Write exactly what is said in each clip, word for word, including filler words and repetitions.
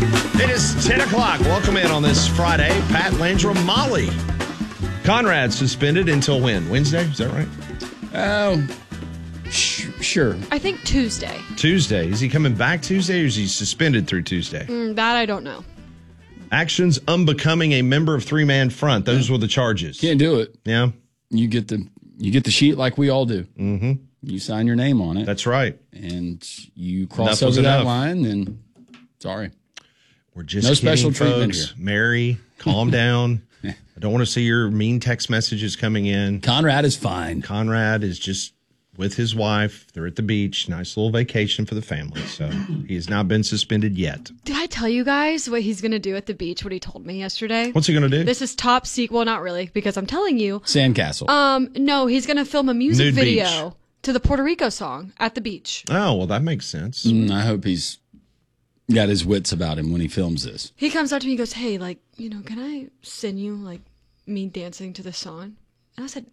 It is ten o'clock. Welcome in on this Friday. Pat Landrum, Molly. Conrad suspended until when? Wednesday? Is that right? Oh, sh- sure. I think Tuesday. Tuesday. Is he coming back Tuesday or is he suspended through Tuesday? Mm, that I don't know. Actions unbecoming a member of three-man front. Those were the charges. Can't do it. Yeah. You get the you get the sheet like we all do. Mm-hmm. You sign your name on it. That's right. And you cross Enough was over that enough. line, then sorry. We're just No kidding, special treatment folks. here. Mary, calm down. I don't want to see your mean text messages coming in. Conrad is fine. Conrad is just with his wife. They're at the beach. Nice little vacation for the family. So he has not been suspended yet. Did I tell you guys what he's going to do at the beach, what he told me yesterday? What's he going to do? This is top secret. Well, not really, because I'm telling you. Sandcastle. Um, no, he's going to film a music Nude video beach. to the Puerto Rico song at the beach. Oh, well, that makes sense. Mm, I hope he's got his wits about him when he films this. He comes up to me and goes, hey, like, you know, can I send you, like, me dancing to the song? And I said,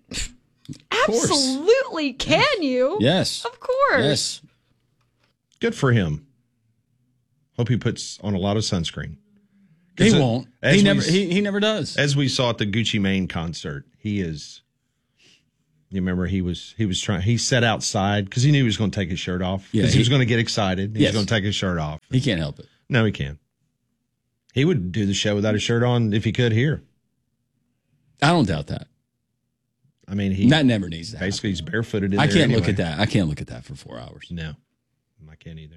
absolutely, can you? Yes. Of course. Yes. Good for him. Hope he puts on a lot of sunscreen. He 'Cause it- won't. as He we never s- he, he never does. As we saw at the Gucci Mane concert, he is. You remember he was he was trying. He sat outside because he knew he was going to take his shirt off. Yeah, Because he, he- was going to get excited. He Yes. was going to take his shirt off. He can't help it. No, he can't. He would do the show without a shirt on if he could here. I don't doubt that. I mean, he That never needs to happen. basically he's barefooted in I there can't look anyway. at that. I can't look at that for four hours. No, I can't either.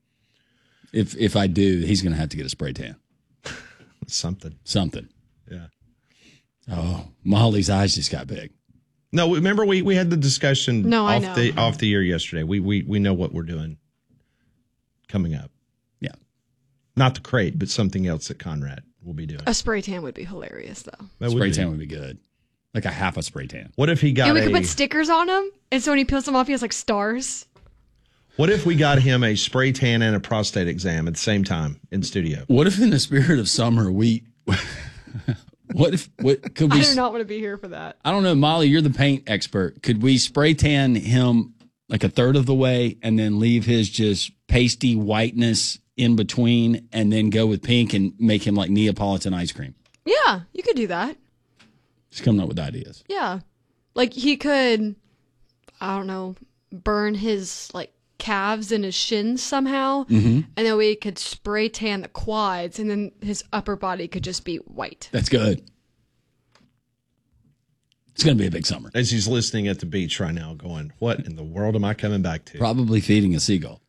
If if I do, he's going to have to get a spray tan. Something. Something. Yeah. Oh, Molly's eyes just got big. No, remember we, we had the discussion No, I off know. the off the air yesterday. We we we know what we're doing coming up. Yeah. Not the crate, but something else that Conrad will be doing. A spray tan would be hilarious, though. That would Spray be. tan would be good. Like a half a spray tan. What if he got And we a could put stickers on him, and so when he peels them off, he has, like, stars. What if we got him a spray tan and a prostate exam at the same time in studio? What if in the spirit of summer we what if what could we I do not want to be here for that. I don't know, Molly, you're the paint expert. Could we spray tan him like a third of the way and then leave his just pasty whiteness in between and then go with pink and make him like Neapolitan ice cream? Yeah, you could do that. Just coming up with ideas. Yeah. Like, he could, I don't know, burn his, like, calves and his shins somehow, Mm-hmm. and then we could spray tan the quads, and then his upper body could just be white. That's good. It's going to be a big summer. As he's listening at the beach right now, going, "What in the world am I coming back to?" Probably feeding a seagull.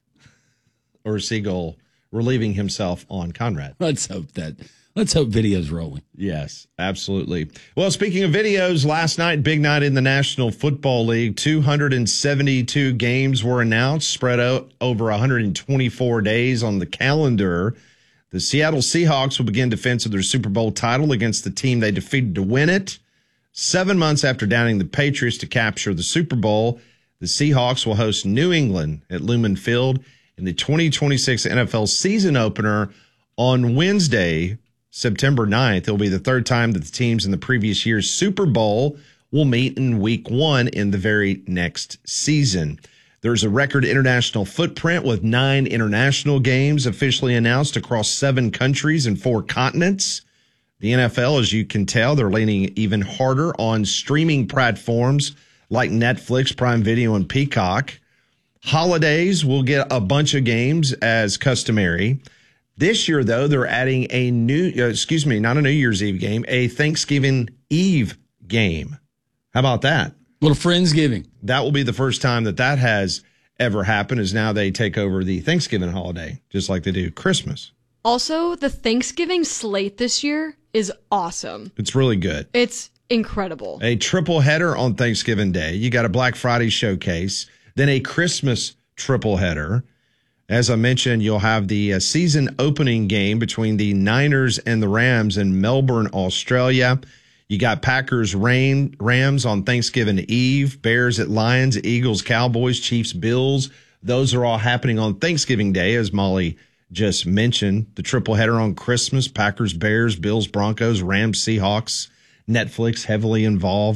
Or a seagull relieving himself on Conrad. Let's hope that. Let's hope video's rolling. Yes, absolutely. Well, speaking of videos, last night, big night in the National Football League. two hundred seventy-two games were announced, spread out over one hundred twenty-four days on the calendar. The Seattle Seahawks will begin defense of their Super Bowl title against the team they defeated to win it. Seven months after downing the Patriots to capture the Super Bowl, the Seahawks will host New England at Lumen Field in the twenty twenty-six N F L season opener on Wednesday, September ninth. It'll be the third time that the teams in the previous year's Super Bowl will meet in week one in the very next season. There's a record international footprint with nine international games officially announced across seven countries and four continents. The N F L, as you can tell, they're leaning even harder on streaming platforms like Netflix, Prime Video, and Peacock. Holidays will get a bunch of games as customary. This year, though, they're adding a new, uh, excuse me, not a New Year's Eve game, a Thanksgiving Eve game. How about that? Little Friendsgiving. That will be the first time that that has ever happened, is now they take over the Thanksgiving holiday, just like they do Christmas. Also, the Thanksgiving slate this year is awesome. It's really good. It's incredible. A triple header on Thanksgiving Day. You got a Black Friday showcase, then a Christmas triple header. As I mentioned, you'll have the uh, season opening game between the Niners and the Rams in Melbourne, Australia. You got Packers Ram, Rams on Thanksgiving Eve, Bears at Lions, Eagles, Cowboys, Chiefs, Bills. Those are all happening on Thanksgiving Day, as Molly just mentioned. The triple header on Christmas, Packers, Bears, Bills, Broncos, Rams, Seahawks. Netflix heavily involved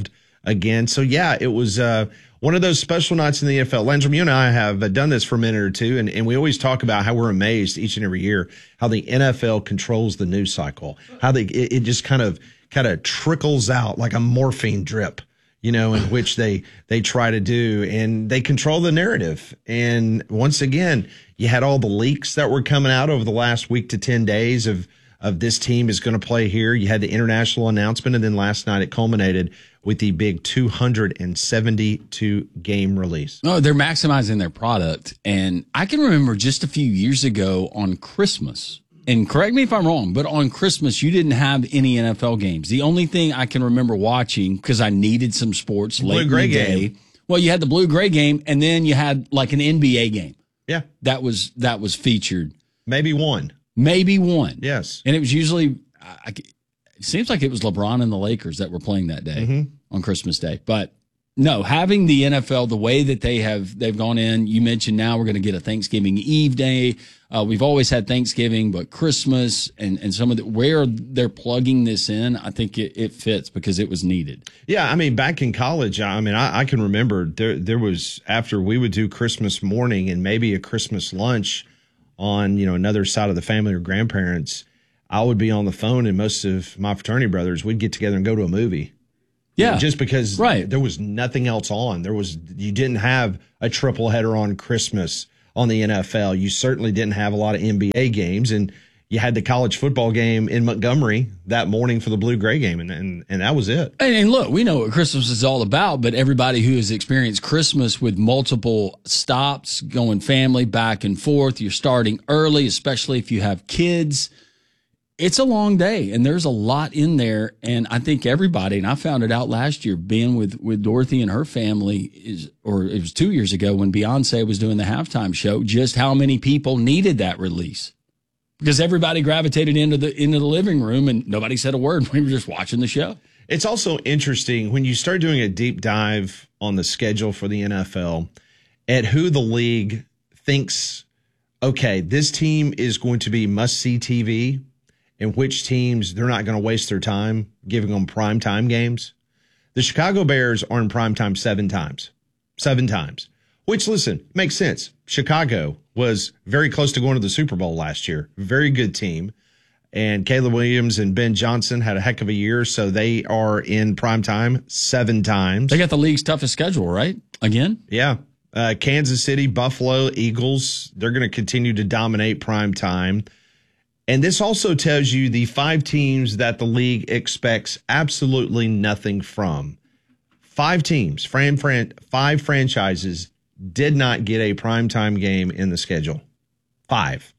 again. So, yeah, it was uh, one of those special nights in the N F L. Landrum, you and I have uh, done this for a minute or two, and, and we always talk about how we're amazed each and every year how the N F L controls the news cycle, how they it, it just kind of kind of trickles out like a morphine drip, you know, in which they they try to do, and they control the narrative. And once again, you had all the leaks that were coming out over the last week to ten days of of this team is going to play here. You had the international announcement, and then last night it culminated with the big two hundred seventy-two game release. No, they're maximizing their product. And I can remember just a few years ago on Christmas, and correct me if I'm wrong, but on Christmas, you didn't have any N F L games. The only thing I can remember watching, because I needed some sports late in the day, well, you had the blue-gray game, and then you had like an N B A game. Yeah. That was that was featured. Maybe one. Maybe one. Yes. And it was usually, I, it seems like it was LeBron and the Lakers that were playing that day mm-hmm. on Christmas Day. But no, having the N F L the way that they have, they've gone in, you mentioned now we're going to get a Thanksgiving Eve day. Uh, we've always had Thanksgiving, but Christmas and, and some of the, where they're plugging this in, I think it, it fits because it was needed. Yeah. I mean, back in college, I mean, I, I can remember there, there was, after we would do Christmas morning and maybe a Christmas lunch on, you know, another side of the family or grandparents, I would be on the phone, and most of my fraternity brothers, we'd get together and go to a movie. Yeah. You know, just because right. there was nothing else on. There was, you didn't have a triple header on Christmas on the N F L. You certainly didn't have a lot of N B A games, and you had the college football game in Montgomery that morning for the blue-gray game, and, and, and that was it. And, and look, we know what Christmas is all about, but everybody who has experienced Christmas with multiple stops, going family back and forth, you're starting early, especially if you have kids. It's a long day, and there's a lot in there. And I think everybody, and I found it out last year, being with, with Dorothy and her family, is, or it was two years ago when Beyonce was doing the halftime show, just how many people needed that release. Because everybody gravitated into the into the living room and nobody said a word. We were just watching the show. It's also interesting when you start doing a deep dive on the schedule for the N F L at who the league thinks, okay, this team is going to be must-see T V, and which teams they're not going to waste their time giving them primetime games. The Chicago Bears are in primetime seven times. Seven times. Which, listen, makes sense. Chicago was very close to going to the Super Bowl last year. Very good team. And Caleb Williams and Ben Johnson had a heck of a year, so they are in primetime seven times. They got the league's toughest schedule, right? Again? Yeah. Uh, Kansas City, Buffalo, Eagles, they're going to continue to dominate primetime. And this also tells you the five teams that the league expects absolutely nothing from. Five teams, fran, fran, five franchises did not get a primetime game in the schedule. Five.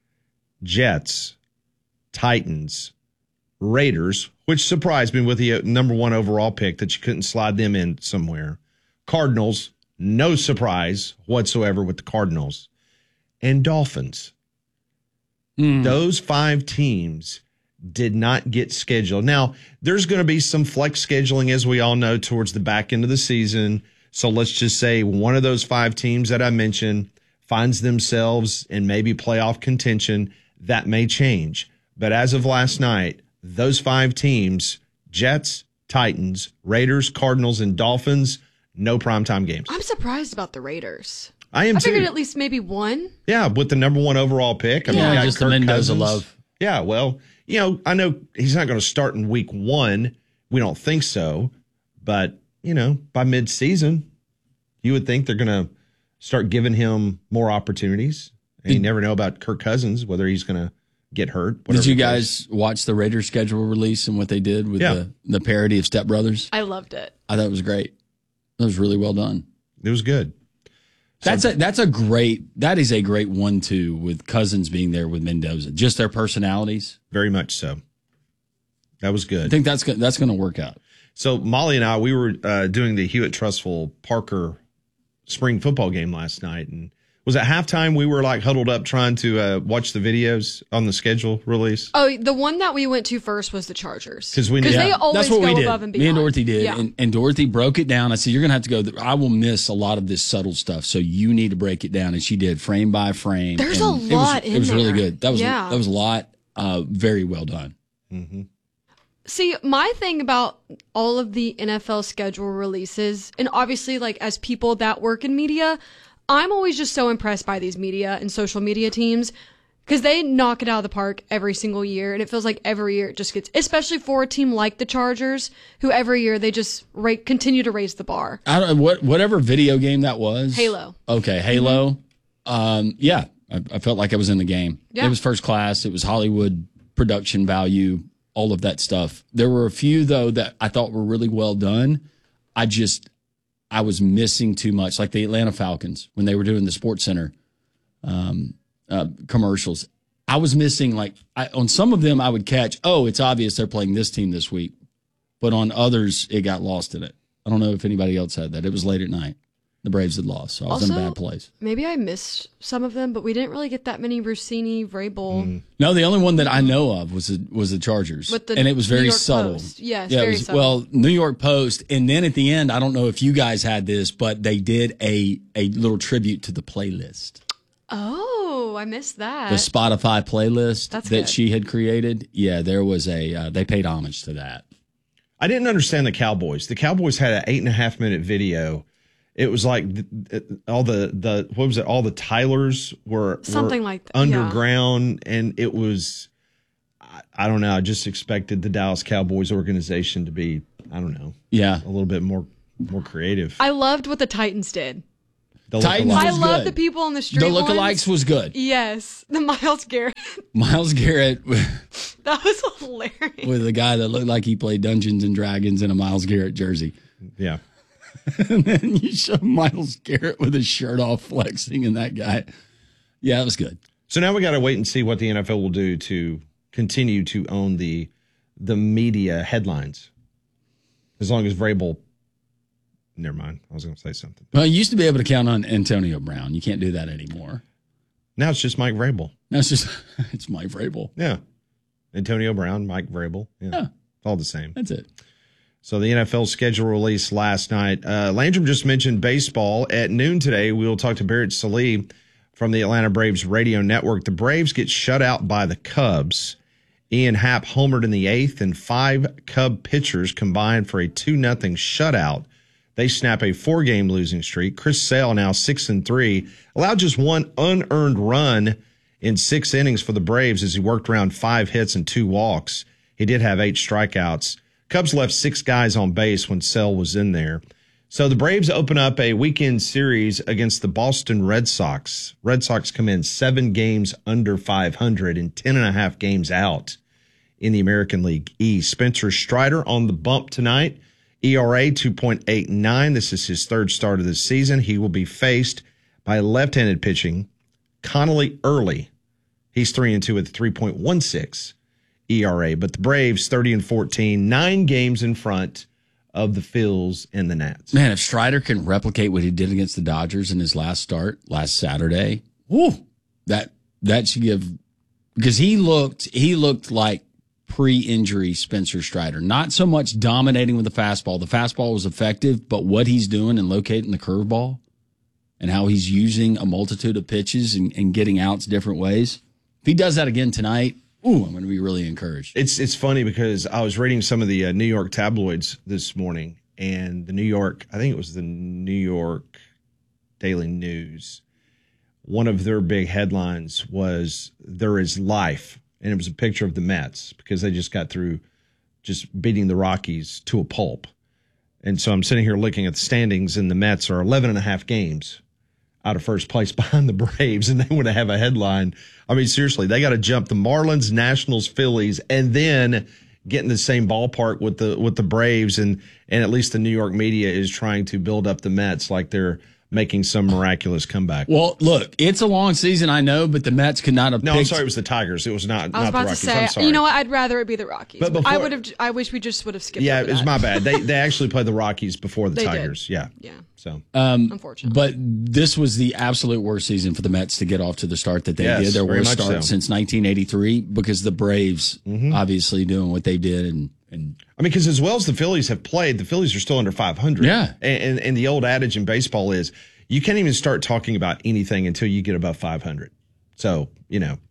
Jets, Titans, Raiders, which surprised me with the number one overall pick that you couldn't slide them in somewhere. Cardinals, no surprise whatsoever with the Cardinals. And Dolphins. Mm. Those five teams did not get scheduled. Now, there's going to be some flex scheduling, as we all know, towards the back end of the season. So let's just say one of those five teams that I mentioned finds themselves in maybe playoff contention. That may change. But as of last night, those five teams, Jets, Titans, Raiders, Cardinals, and Dolphins, no primetime games. I'm surprised about the Raiders. I am I figured too. at least maybe one. Yeah, with the number one overall pick. I mean, yeah, you got just Kirk the Mendoza Cousins. love. Yeah, well, you know, I know he's not going to start in week one. We don't think so. But, you know, by midseason, you would think they're going to start giving him more opportunities. And you never know about Kirk Cousins, whether he's going to get hurt. Did you guys watch the Raiders schedule release and what they did with yeah. the, the parody of Step Brothers? I loved it. I thought it was great. That was really well done. It was good. That's a that's a great that is a great one two with Cousins being there with Mendoza. Just their personalities. Very much so. That was good. I think that's that's going to work out. So Molly and I, we were uh, doing the Hewitt Trustful Parker spring football game last night, and was at halftime we were like huddled up trying to uh, watch the videos on the schedule release. Oh, the one that we went to first was the Chargers. Because we Because yeah. they always That's what go we did. above and beyond. Me and Dorothy did, Yeah. and, and Dorothy broke it down. I said, "You're going to have to go. Th- I will miss a lot of this subtle stuff, so you need to break it down." And she did, frame by frame. There's and a it was, lot in It was really there. good. That was Yeah. that was a lot. Uh, very well done. Mm-hmm. See, my thing about all of the N F L schedule releases, and obviously, like, as people that work in media, I'm always just so impressed by these media and social media teams because they knock it out of the park every single year. And it feels like every year it just gets, especially for a team like the Chargers, who every year they just ra- continue to raise the bar. I don't know what whatever video game that was. Halo. Okay, Halo. Mm-hmm. Um, yeah, I, I felt like I was in the game. Yeah. It was first class. It was Hollywood production value. All of that stuff. There were a few, though, that I thought were really well done. I just, I was missing too much, like the Atlanta Falcons when they were doing the Sports Center um, uh, commercials. I was missing, like, I, on some of them I would catch, oh, it's obvious they're playing this team this week. But on others, it got lost in it. I don't know if anybody else had that. It was late at night. The Braves had lost, so I was also, in a bad place. Maybe I missed some of them, but we didn't really get that many Rossini, Vrabel. Mm. No, the only one that I know of was the, was the Chargers. With the and it was very New York subtle. Post. Yes, yeah, very it was, subtle. Well, New York Post. And then at the end, I don't know if you guys had this, but they did a, a little tribute to the playlist. Oh, I missed that. The Spotify playlist That's that good. she had created. Yeah, there was a, uh, they paid homage to that. I didn't understand the Cowboys. The Cowboys had an eight and a half minute video. It was like th- th- all the, the, what was it? All the Tylers were Something were like that, yeah. underground. And it was, I, I don't know. I just expected the Dallas Cowboys organization to be, I don't know, Yeah. a little bit more, more creative. I loved what the Titans did. The Titans lookalikes. I was love good. the people on the street. The ones. lookalikes was good. Yes, the Myles Garrett. Miles Garrett That was hilarious. with a guy that looked like he played Dungeons and Dragons in a Miles Garrett jersey. Yeah. And then you show Miles Garrett with his shirt off flexing and that guy. Yeah, it was good. So now we got to wait and see what the N F L will do to continue to own the the media headlines. As long as Vrabel, never mind, I was going to say something. Well, you used to be able to count on Antonio Brown. You can't do that anymore. Now it's just Mike Vrabel. Now it's just, it's Mike Vrabel. Yeah, Antonio Brown, Mike Vrabel. Yeah, Yeah. all the same. That's it. So the N F L schedule released last night. Uh, Landrum just mentioned baseball. At noon today, we will talk to Barrett Sallee from the Atlanta Braves radio network. The Braves get shut out by the Cubs. Ian Happ homered in the eighth, and five Cub pitchers combined for a two nothing shutout. They snap a four-game losing streak. Chris Sale, now six and three, allowed just one unearned run in six innings for the Braves as he worked around five hits and two walks. He did have eight strikeouts. Cubs left six guys on base when Sale was in there. So the Braves open up a weekend series against the Boston Red Sox. Red Sox come in seven games under five hundred and ten and a half games out in the American League East. Spencer Strider on the bump tonight. E R A two point eight nine. This is his third start of the season. He will be faced by left-handed pitching Connolly Early. He's three and two with three point one six E R A. But the Braves thirty and fourteen, nine games in front of the Phils and the Nats. Man, if Strider can replicate what he did against the Dodgers in his last start last Saturday, whoo, that that should give, because he looked he looked like pre-injury Spencer Strider. Not so much dominating with the fastball. The fastball was effective, but what he's doing and locating the curveball and how he's using a multitude of pitches and, and getting outs different ways. If he does that again tonight, ooh, I'm going to be really encouraged. It's it's funny because I was reading some of the uh, New York tabloids this morning, and the New York, I think it was the New York Daily News, one of their big headlines was "There is life," and it was a picture of the Mets because they just got through just beating the Rockies to a pulp. And so I'm sitting here looking at the standings, and the Mets are eleven and a half games out of first place behind the Braves, and they want to have a headline. I mean, seriously, they got to jump the Marlins, Nationals, Phillies, and then get in the same ballpark with the with the Braves, and and at least the New York media is trying to build up the Mets like they're making some miraculous comeback. Well, look, it's a long season, I know, but the Mets could not have No, picked. I'm sorry, it was the Tigers. It was not, I was not the about to Rockies. say, I'm sorry. you know what? I'd rather it be the Rockies. But But I before- would have. I wish we just would have skipped. Yeah, over it was that. my bad. They they actually played the Rockies before the They did. Tigers. Yeah. Yeah, So Um, unfortunately. But this was the absolute worst season for the Mets to get off to the start that they Yes, did. Their very worst much start so. since nineteen eighty-three because the Braves obviously doing what they did. And, and I mean, because as well as the Phillies have played, the Phillies are still under five hundred. Yeah. And, and, and the old adage in baseball is you can't even start talking about anything until you get above five hundred. So, you know,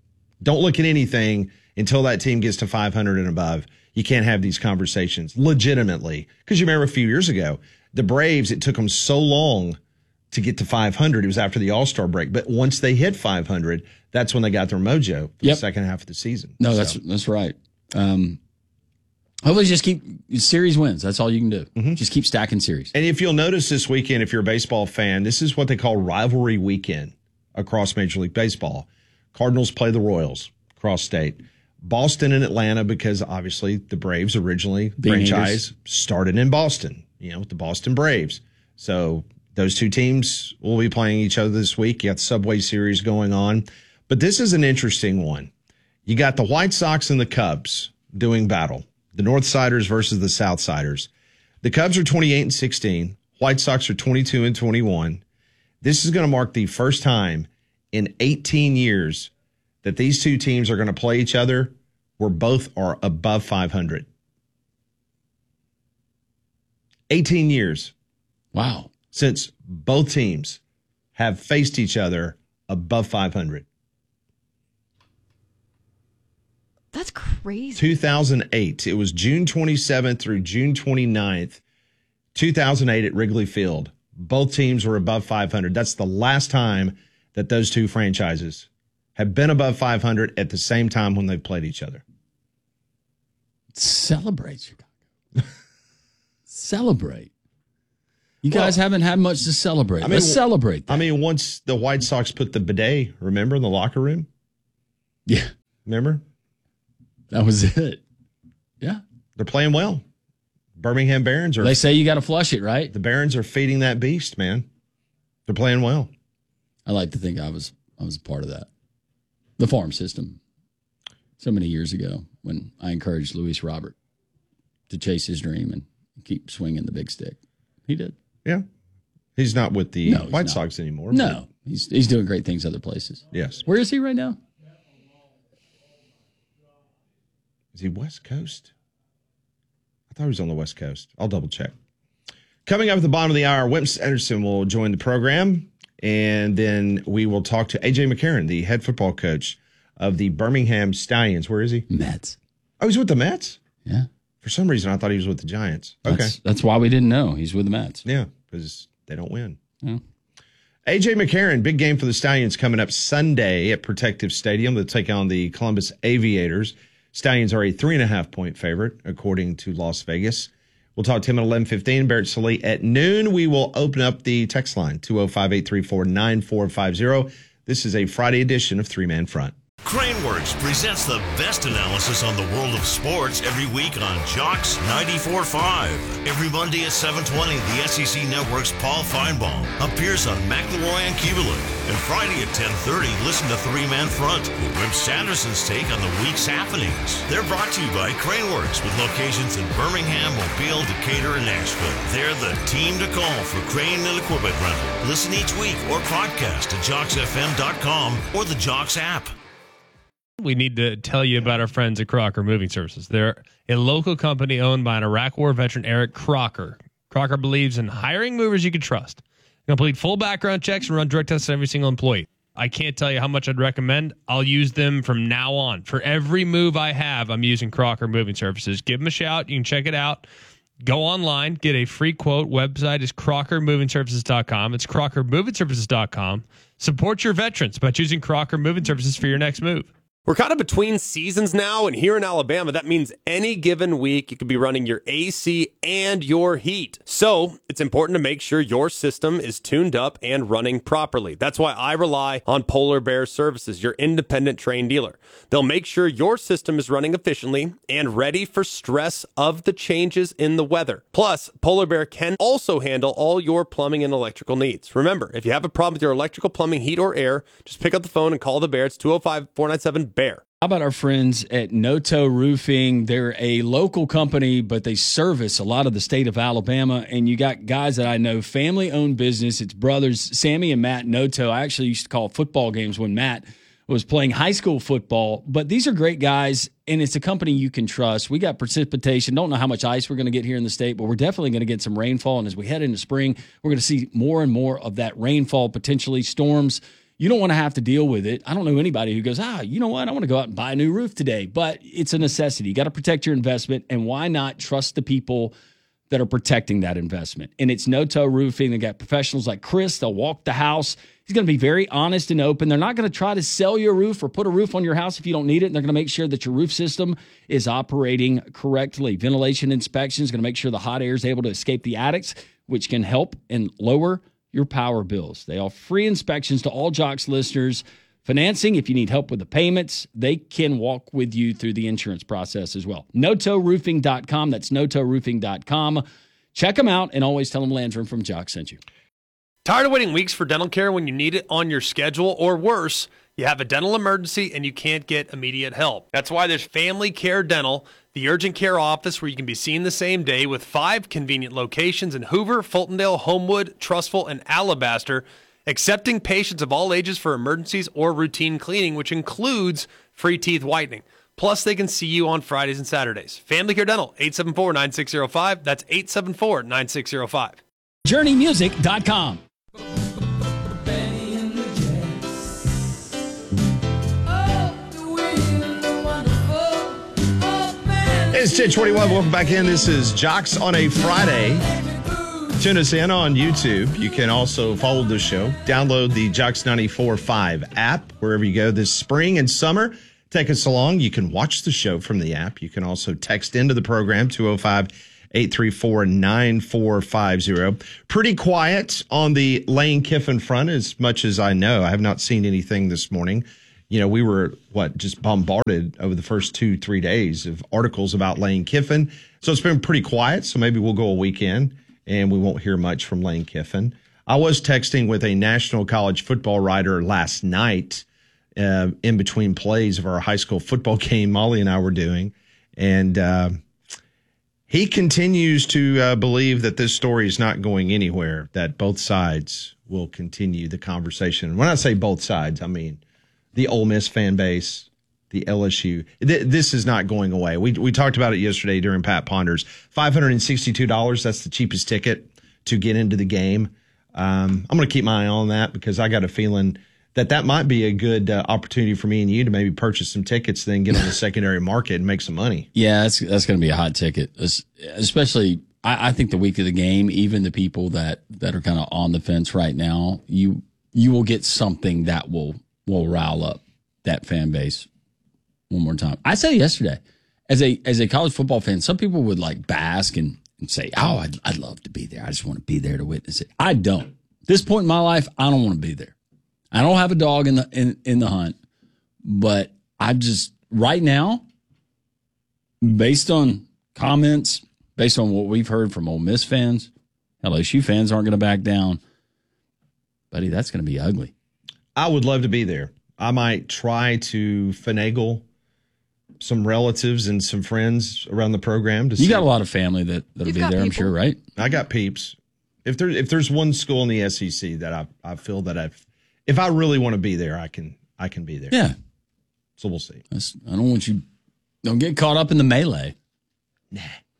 Don't look at anything until that team gets to five hundred and above. You can't have these conversations legitimately. Because you remember a few years ago, the Braves, it took them so long to get to five hundred. It was after the All-Star break. But once they hit five hundred, that's when they got their mojo for yep. the second half of the season. No, so. that's that's right. Um, hopefully just keep series wins. That's all you can do. Mm-hmm. Just keep stacking series. And if you'll notice this weekend, if you're a baseball fan, this is what they call rivalry weekend across Major League Baseball. Cardinals play the Royals across state. Boston and Atlanta, because obviously the Braves originally Being franchise haters. started in Boston, you know, with the Boston Braves. So those two teams will be playing each other this week. You got the Subway Series going on. But this is an interesting one. You got the White Sox and the Cubs doing battle. The Northsiders versus the Southsiders. The Cubs are twenty-eight and sixteen. White Sox are twenty-two and twenty-one. This is going to mark the first time in eighteen years that these two teams are going to play each other where both are above five hundred. eighteen years. Wow. Since both teams have faced each other above five hundred. That's crazy. two thousand eight. It was June twenty-seventh through June twenty-ninth, two thousand eight at Wrigley Field. Both teams were above five hundred. That's the last time that those two franchises have been above five hundred at the same time when they've played each other. Celebrate, Chicago. Celebrate. You guys well, haven't had much to celebrate. I mean, Let's celebrate that. I mean, once the White Sox put the bidet, remember, in the locker room? Yeah. Remember? That was it. Yeah. They're playing well. Birmingham Barons are... They say you got to flush it, right? The Barons are feeding that beast, man. They're playing well. I like to think I was I was a part of that. The farm system. So many years ago when I encouraged Luis Robert to chase his dream and keep swinging the big stick. He did. Yeah. He's not with the no, White not. Sox anymore. No. He's he's doing great things other places. Yes. Where is he right now? Is he West Coast? I thought he was on the West Coast. I'll double check. Coming up at the bottom of the hour, Wimps Anderson will join the program, and then we will talk to A J McCarron, the head football coach of the Birmingham Stallions. Where is he? Mets. Oh, he's with the Mets? Yeah. For some reason, I thought he was with the Giants. Okay. That's, that's why we didn't know. He's with the Mets. Yeah, because they don't win. Yeah. A J McCarron, big game for the Stallions coming up Sunday at Protective Stadium. They'll take on the Columbus Aviators. Stallions are a three and a half point favorite, according to Las Vegas. We'll talk to him at eleven fifteen. Barrett Sallee at noon. We will open up the text line, two oh five, eight three four, nine four five oh. This is a Friday edition of Three Man Front. Craneworks presents the best analysis on the world of sports every week on Jocks ninety-four point five. Every Monday at seven twenty, the S E C Network's Paul Feinbaum appears on McElroy and Kubelik. And Friday at ten thirty, listen to Three Man Front with Wimp Sanderson's take on the week's happenings. They're brought to you by Craneworks with locations in Birmingham, Mobile, Decatur, and Nashville. They're the team to call for crane and equipment rental. Listen each week or podcast at jocks f m dot com or the Jocks app. We need to tell you about our friends at Crocker Moving Services. They're a local company owned by an Iraq War veteran, Eric Crocker. Crocker believes in hiring movers you can trust. Complete full background checks and run drug tests on every single employee. I can't tell you how much I'd recommend. I'll use them from now on. For every move I have, I'm using Crocker Moving Services. Give them a shout. You can check it out. Go online, get a free quote. Website is crocker moving services dot com. It's crocker moving services dot com. Support your veterans by choosing Crocker Moving Services for your next move. We're kind of between seasons now, and here in Alabama, that means any given week you could be running your A C and your heat. So it's important to make sure your system is tuned up and running properly. That's why I rely on Polar Bear Services, your independent trained dealer. They'll make sure your system is running efficiently and ready for stress of the changes in the weather. Plus, Polar Bear can also handle all your plumbing and electrical needs. Remember, if you have a problem with your electrical, plumbing, heat, or air, just pick up the phone and call the Bear. It's two oh five, four nine seven, Bear. How about our friends at Noto Roofing? They're a local company, but they service a lot of the state of Alabama. And you got guys that I know, family-owned business. It's brothers, Sammy and Matt Noto. I actually used to call football games when Matt was playing high school football. But these are great guys, and it's a company you can trust. We got precipitation. Don't know how much ice we're going to get here in the state, but we're definitely going to get some rainfall. And as we head into spring, we're going to see more and more of that rainfall, potentially storms. you don't want to have to deal with it. I don't know anybody who goes, ah, you know what? I want to go out and buy a new roof today. But it's a necessity. You got to protect your investment. And why not trust the people that are protecting that investment? And it's No-Toe Roofing. They got professionals like Chris. They'll walk the house. He's going to be very honest and open. They're not going to try to sell you a roof or put a roof on your house if you don't need it. And they're going to make sure that your roof system is operating correctly. Ventilation inspection is going to make sure the hot air is able to escape the attics, which can help and lower your power bills. They offer free inspections to all Jocks listeners. Financing, if you need help with the payments, they can walk with you through the insurance process as well. no toe roofing dot com. That's no toe roofing dot com. Check them out and always tell them Landrum from Jocks sent you. Tired of waiting weeks for dental care when you need it on your schedule, or worse, you have a dental emergency and you can't get immediate help? That's why there's Family Care Dental, the urgent care office where you can be seen the same day, with five convenient locations in Hoover, Fultondale, Homewood, Trussville, and Alabaster, accepting patients of all ages for emergencies or routine cleaning, which includes free teeth whitening. Plus, they can see you on Fridays and Saturdays. Family Care Dental, eight seven four, nine six zero five. That's eight seven four, nine six zero five. journey music dot com. It's ten twenty-one. Welcome back in. This is Jocks on a Friday. Tune us in on YouTube. You can also follow the show. Download the Jocks ninety-four point five app wherever you go this spring and summer. Take us along. You can watch the show from the app. You can also text into the program, two oh five, eight three four, nine four five zero. Pretty quiet on the Lane Kiffin front, as much as I know. I have not seen anything this morning. You know, we were, what, just bombarded over the first two, three days of articles about Lane Kiffin. So it's been pretty quiet. So maybe we'll go a weekend and we won't hear much from Lane Kiffin. I was texting with a national college football writer last night uh, in between plays of our high school football game Molly and I were doing. And uh, he continues to uh, believe that this story is not going anywhere, that both sides will continue the conversation. When I say both sides, I mean the Ole Miss fan base, the L S U. Th- this is not going away. We we talked about it yesterday during Pat Ponders. five hundred sixty-two dollars, that's the cheapest ticket to get into the game. Um, I'm going to keep my eye on that because I got a feeling that that might be a good uh, opportunity for me and you to maybe purchase some tickets, then get on the secondary market and make some money. Yeah, that's, that's going to be a hot ticket, especially I, I think the week of the game, even the people that, that are kind of on the fence right now, you you will get something that will will rile up that fan base one more time. I said yesterday, as a as a college football fan, some people would like bask and, and say, oh, I'd, I'd love to be there. I just want to be there to witness it. I don't. At this point in my life, I don't want to be there. I don't have a dog in the in, in the hunt, but I just, right now, based on comments, based on what we've heard from Ole Miss fans, L S U fans aren't going to back down. Buddy, that's going to be ugly. I would love to be there. I might try to finagle some relatives and some friends around the program. To you see. got a lot of family that, that'll You've be got there, I'm people. sure, right? I got peeps. If there if there's one school in the S E C that I I feel that I've if I really want to be there, I can I can be there. Yeah. So we'll see. That's, I don't want you don't get caught up in the melee. Nah.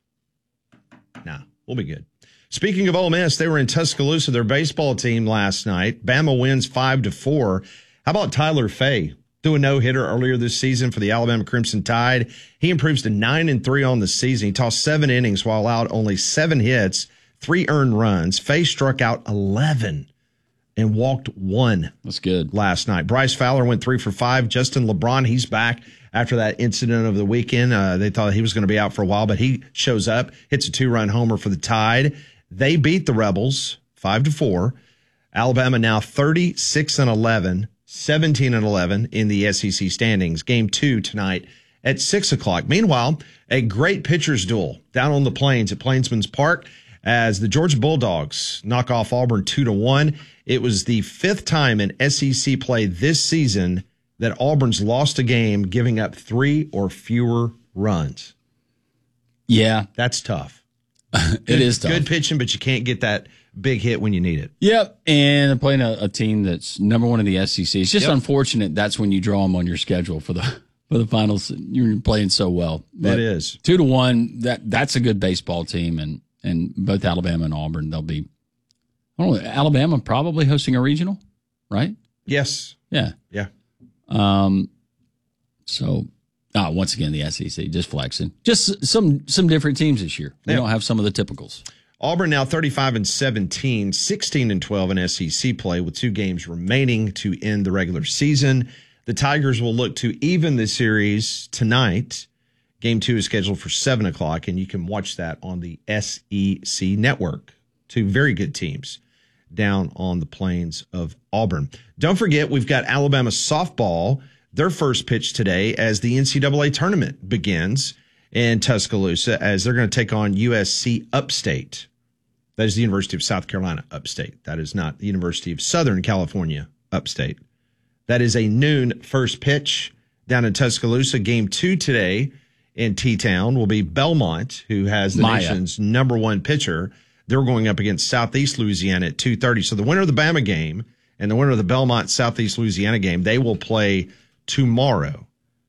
Nah, we'll be good. Speaking of Ole Miss, they were in Tuscaloosa, their baseball team last night. Bama wins five to four. How about Tyler Fay? Threw a no-hitter earlier this season for the Alabama Crimson Tide. He improves to nine and three on the season. He tossed seven innings while out only seven hits, three earned runs. Fay struck out eleven and walked one. That's good. Last night. Bryce Fowler went three for five. Justin LeBron, he's back after that incident of the weekend. Uh, they thought he was going to be out for a while, but he shows up, hits a two-run homer for the Tide. They beat the Rebels five to four. Alabama now thirty-six and eleven, seventeen and eleven in the S E C standings. Game two tonight at six o'clock. Meanwhile, a great pitcher's duel down on the Plains at Plainsman's Park as the Georgia Bulldogs knock off Auburn two to one. It was the fifth time in S E C play this season that Auburn's lost a game giving up three or fewer runs. Yeah. That's tough. It Good, is tough. Good pitching, but you can't get that big hit when you need it. Yep. And they're playing a, a team that's number one in the S E C. It's just Yep. unfortunate that's when you draw them on your schedule for the for the finals. You're playing so well. But It is. Two to one, that that's a good baseball team, and, and both Alabama and Auburn, they'll be, I don't know, Alabama probably hosting a regional, right? Yes. Yeah. Yeah. Um. So, ah, once again, the S E C just flexing. Just some some different teams this year. We Yeah. don't have some of the typicals. Auburn now thirty-five and seventeen, sixteen and twelve in S E C play with two games remaining to end the regular season. The Tigers will look to even the series tonight. Game two is scheduled for seven o'clock, and you can watch that on the S E C network. Two very good teams down on the plains of Auburn. Don't forget, we've got Alabama softball, their first pitch today as the N C double A tournament begins in Tuscaloosa, as they're going to take on U S C Upstate. That is the University of South Carolina Upstate. That is not the University of Southern California Upstate. That is a noon first pitch down in Tuscaloosa. Game two today in T-Town will be Belmont, who has the Maya. nation's number one pitcher. They're going up against Southeast Louisiana at two thirty. So the winner of the Bama game and the winner of the Belmont Southeast Louisiana game, they will play tomorrow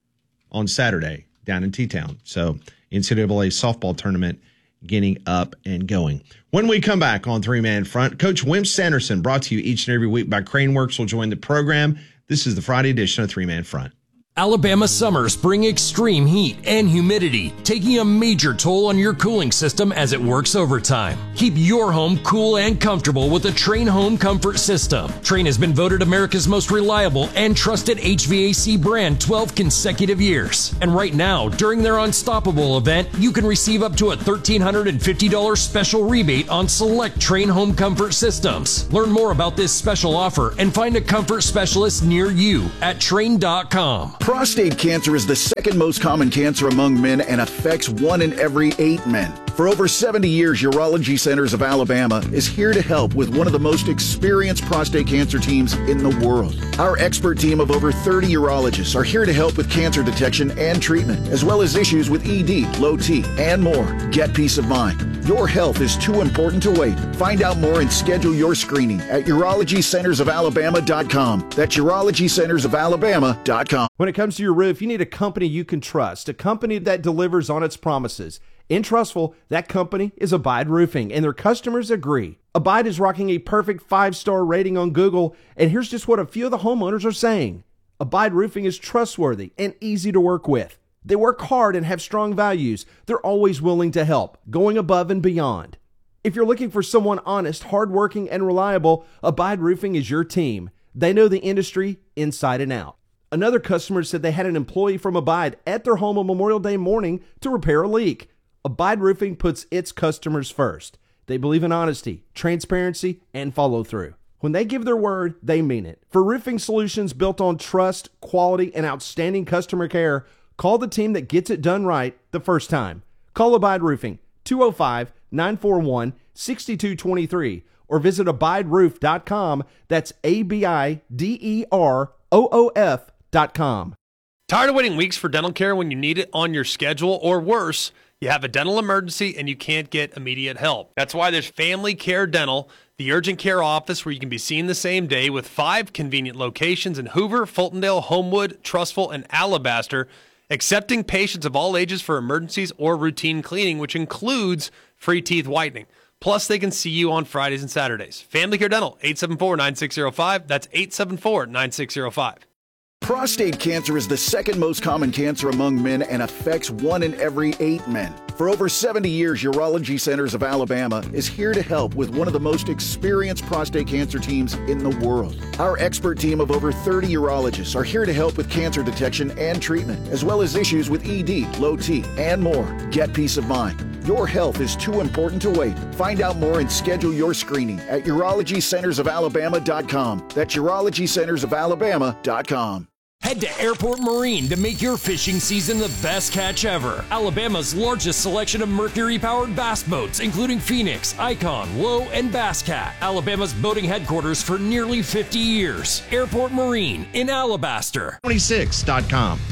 on Saturday down in T-Town. So N C double A softball tournament getting up and going. When we come back on Three Man Front, Coach Wimp Sanderson, brought to you each and every week by Craneworks, will join the program. This is the Friday edition of Three Man Front. Alabama summers bring extreme heat and humidity, taking a major toll on your cooling system as it works overtime. Keep your home cool and comfortable with the Trane Home Comfort System. Trane has been voted America's most reliable and trusted H V A C brand twelve consecutive years. And right now, during their Unstoppable event, you can receive up to a one thousand three hundred fifty dollars special rebate on select Trane Home Comfort systems. Learn more about this special offer and find a comfort specialist near you at Trane dot com. Prostate cancer is the second most common cancer among men and affects one in every eight men. For over seventy years, Urology Centers of Alabama is here to help with one of the most experienced prostate cancer teams in the world. Our expert team of over thirty urologists are here to help with cancer detection and treatment, as well as issues with E D, low T, and more. Get peace of mind. Your health is too important to wait. Find out more and schedule your screening at urology centers of alabama dot com. That's urology centers of alabama dot com. When it comes to your roof, you need a company you can trust, a company that delivers on its promises. In Trustful, that company is Abide Roofing, and their customers agree. Abide is rocking a perfect five-star rating on Google, and here's just what a few of the homeowners are saying. Abide Roofing is trustworthy and easy to work with. They work hard and have strong values. They're always willing to help, going above and beyond. If you're looking for someone honest, hardworking, and reliable, Abide Roofing is your team. They know the industry inside and out. Another customer said they had an employee from Abide at their home on Memorial Day morning to repair a leak. Abide Roofing puts its customers first. They believe in honesty, transparency, and follow through. When they give their word, they mean it. For roofing solutions built on trust, quality, and outstanding customer care, call the team that gets it done right the first time. Call Abide Roofing, two oh five, nine four one, six two two three, or visit abide roof dot com. That's A B I D E R O O F dot com. Tired of waiting weeks for dental care when you need it on your schedule, or worse, you have a dental emergency and you can't get immediate help? That's why there's Family Care Dental, the urgent care office where you can be seen the same day, with five convenient locations in Hoover, Fultondale, Homewood, Trustful, and Alabaster, accepting patients of all ages for emergencies or routine cleaning, which includes free teeth whitening. Plus, they can see you on Fridays and Saturdays. Family Care Dental, eight seven four, nine six zero five. That's eight seven four, nine six zero five. Prostate cancer is the second most common cancer among men and affects one in every eight men. For over seventy years, Urology Centers of Alabama is here to help with one of the most experienced prostate cancer teams in the world. Our expert team of over thirty urologists are here to help with cancer detection and treatment, as well as issues with E D, low T, and more. Get peace of mind. Your health is too important to wait. Find out more and schedule your screening at urology centers of alabama dot com. That's urology centers of alabama dot com. Head to Airport Marine to make your fishing season the best catch ever. Alabama's largest selection of Mercury-powered bass boats, including Phoenix, Icon, Low, and Bass Cat. Alabama's boating headquarters for nearly fifty years. Airport Marine in Alabaster. twenty-six dot com.